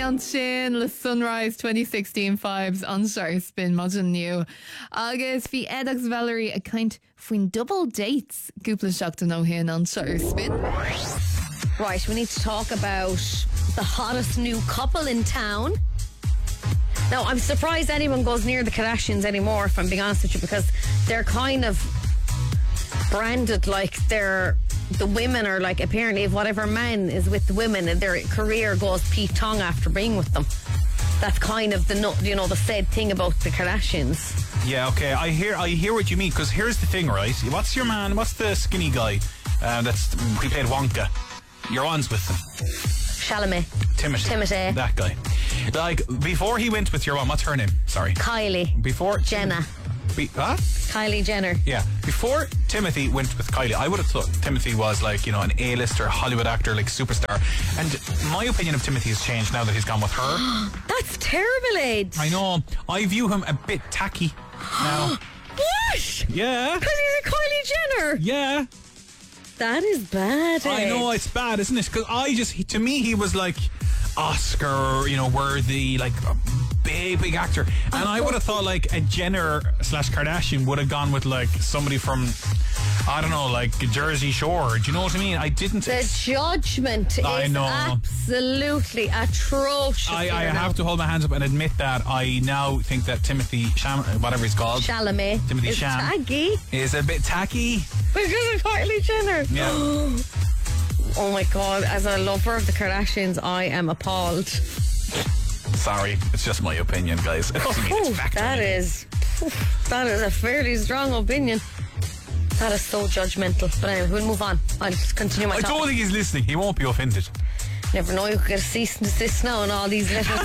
an sin le Sunrise 2016 vibes an Star Spin Modern New. Agus fi Edax Valerie a kind fwyn double dates Gúpla seachtain ó hin an Star Spin. Right, we need to talk about the hottest new couple in town. Now, I'm surprised anyone goes near the Kardashians anymore, if I'm being honest with you, because they're kind of branded like the women are like, apparently if whatever man is with the women and their career goes Pete Tong after being with them. That's kind of the said thing about the Kardashians. Yeah, okay, I hear what you mean, because here's the thing, right? What's your man, what's the skinny guy he played Wonka? You're on with him. Chalamet. Timothée. That guy. Like, before he went with your mom, what's her name? Sorry. Kylie. Before Jenna. Kylie Jenner. Yeah. Before Timothy went with Kylie, I would have thought Timothy was like, an A-lister, Hollywood actor, like superstar. And my opinion of Timothy has changed now that he's gone with her. That's terrible, Ed. I know. I view him a bit tacky now. What? Yeah. Because he's a Kylie Jenner. Yeah. That is bad, Ed. I know, it's bad, isn't it? Because to me, he was like Oscar, worthy, like a big actor. And I would have thought like a Jenner / Kardashian would have gone with like somebody from, I don't know, like Jersey Shore. Do you know what I mean? I didn't. The judgment is absolutely atrocious. I have to hold my hands up and admit that I now think that Timothy whatever he's called, Chalamet, Timothy is tacky. Is a bit tacky. Because of Kylie Jenner. Yeah. Oh my God, as a lover of the Kardashians, I am appalled. Sorry, it's just my opinion, guys. It doesn't mean it's fact. That is a fairly strong opinion. That is so judgmental. But anyway, we'll move on. I'll just continue my topic. I don't think he's listening. He won't be offended. Never know, you could get a cease and desist now and all these letters.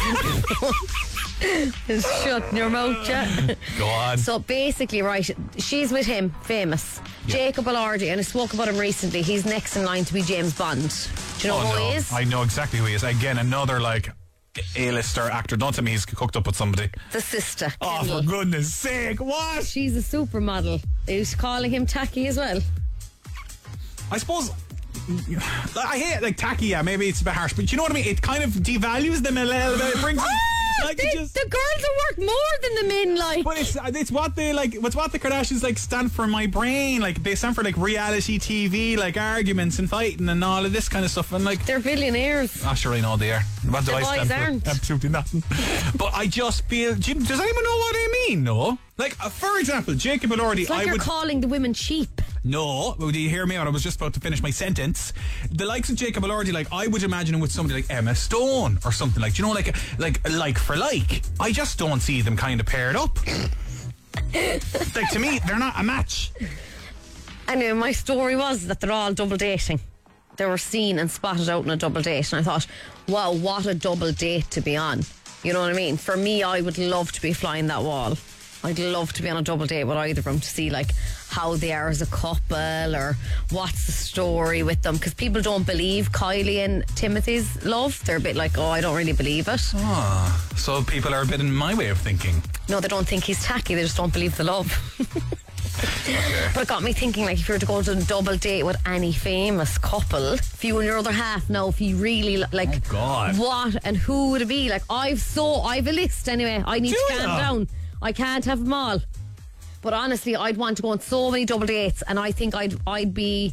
Just shut your mouth, yeah. Go on. So basically, right, she's with him, famous. Yeah. Jacob Elordi, and I spoke about him recently. He's next in line to be James Bond. Do you know who he is? I know exactly who he is. Again, another like A-lister actor. Don't tell me he's hooked up with somebody. The sister. Oh, Kendall. for goodness sake, what? She's a supermodel. Are you calling him tacky as well? I suppose I hate like tacky, yeah, maybe it's a bit harsh, but you know what I mean? It kind of devalues them a little bit. It brings like the girls are worth more than the men, like. But it's what they like. What's what the Kardashians like stand for in my brain. Like they stand for like reality TV, like arguments and fighting and all of this kind of stuff. And like they're billionaires. Oh, sure, I know they are. What do I stand aren't. for? Absolutely nothing. But I just feel. Does anyone know what I mean? No. Like for example, Jacob Elordi. It's like you're calling the women cheap. No, well, do you hear me out? I was just about to finish my sentence. The likes of Jacob Elordi, like I would imagine him with somebody like Emma Stone or something like. Do you know, like for like. I just don't see them kind of paired up. Like to me, they're not a match. Anyway, my story was that they're all double dating. They were seen and spotted out on a double date, and I thought, wow, what a double date to be on. You know what I mean? For me, I would love to be flying that wall. I'd love to be on a double date with either of them to see like how they are as a couple or what's the story with them, because people don't believe Kylie and Timothy's love. They're a bit like, oh, I don't really believe it. Oh, so people are a bit in my way of thinking. No, they don't think he's tacky, they just don't believe the love. Okay. But it got me thinking, like, if you were to go to a double date with any famous couple, if you and your other half know, if you really like, oh God, what and who would it be? Like, I've a list anyway. I need to calm down. I can't have them all. But honestly, I'd want to go on so many double dates, and I think I'd be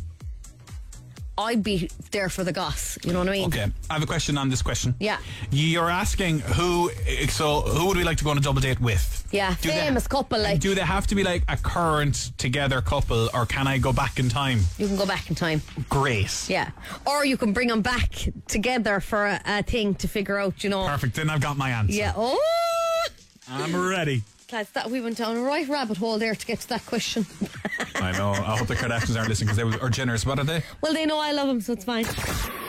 there for the goss. You know what I mean? Okay, I have a question on this question. Yeah. You're asking who would we like to go on a double date with? Yeah, famous couple. Like, do they have to be like a current together couple, or can I go back in time? You can go back in time. Great. Yeah. Or you can bring them back together for a thing to figure out, you know. Perfect, then I've got my answer. Yeah. Oh! I'm ready. Lads, that we went down a right rabbit hole there to get to that question. I know. I hope the Kardashians aren't listening, because they are generous. What are they? Well, they know I love them, so it's fine.